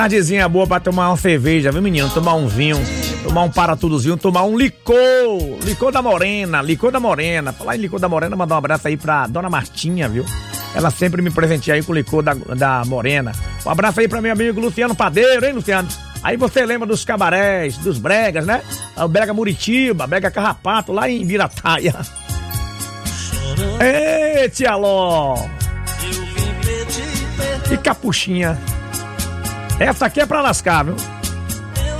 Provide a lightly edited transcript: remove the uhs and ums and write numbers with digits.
Tardezinha boa pra tomar uma cerveja, viu, menino? Tomar um vinho, tomar um paratudozinho, tomar um licor. Licor da Morena, licor da Morena. Falar em licor da Morena, mandar um abraço aí pra Dona Martinha, viu? Ela sempre me presenteia aí com o licor da Morena. Um abraço aí pra meu amigo Luciano Padeiro, hein, Luciano? Aí você lembra dos cabarés, dos bregas, né? O Brega Muritiba, Brega Carrapato, lá em Birataia. Ei, tia Ló! E capuchinha. Essa aqui é pra lascar, viu?